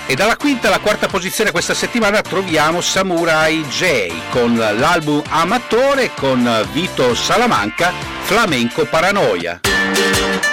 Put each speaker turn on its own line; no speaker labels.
E dalla quinta alla quarta posizione questa settimana troviamo Samurai J con l'album Amatore con Vito Salamanca, Flamenco Paranoia.